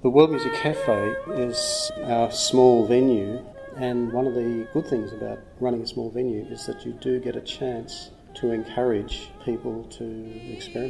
The World Music Cafe is our small venue, and one of the good things about running a small venue is that you do get a chance to encourage people to experiment.